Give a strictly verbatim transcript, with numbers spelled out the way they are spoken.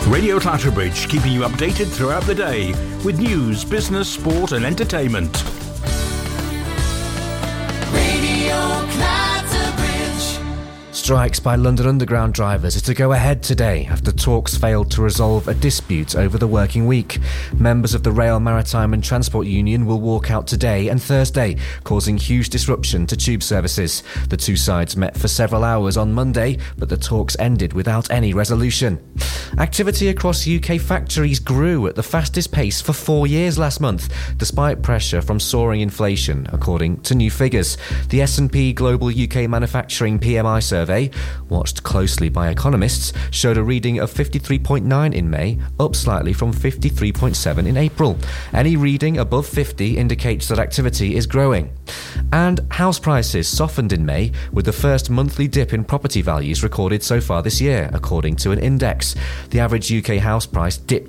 Radio Clatterbridge, keeping you updated throughout the day with news, business, sport and entertainment. Radio Clatterbridge. Strikes by London Underground drivers are to go ahead today after talks failed to resolve a dispute over the working week. Members of the Rail, Maritime and Transport Union will walk out today and Thursday, causing huge disruption to tube services. The two sides met for several hours on Monday, but the talks ended without any resolution. Activity across U K factories grew at the fastest pace for four years last month, despite pressure from soaring inflation, according to new figures. The S and P Global U K Manufacturing P M I survey, watched closely by economists, showed a reading of fifty-three point nine in May, up slightly from fifty-three point seven in April. Any reading above fifty indicates that activity is growing. And house prices softened in May, with the first monthly dip in property values recorded so far this year, according to an index. The average U K house price dipped